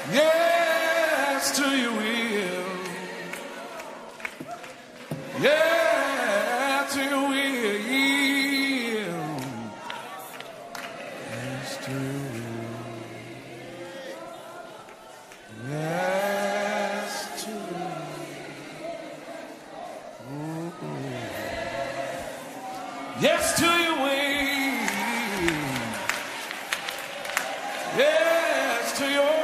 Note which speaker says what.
Speaker 1: Yes to your will. Yes to your will. Yes to your will. Yes to your will. Yes to your will. Yes to your